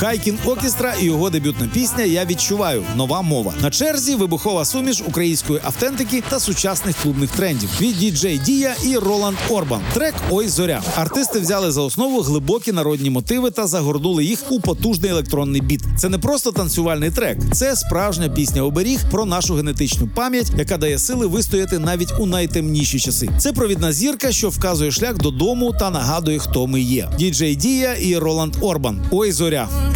Хайкін Оркестра і його дебютна пісня «Я відчуваю. Нова мова». На черзі вибухова суміш української автентики та сучасних клубних трендів від діджей Дія і Роланд Орбан. Трек «Ой, зоря». Артисти взяли за основу глибокі народні мотиви та загорнули їх у потужний електронний біт. Це не просто танцювальний трек, це справжня пісня-оберіг про нашу генетичну пам'ять, яка дає сили вистояти навіть у найтемніші часи. Це провідна зірка, що вказує шлях додому та нагадує, хто ми є. Діджей Дія і Роланд Орбан. «Ой, зоря».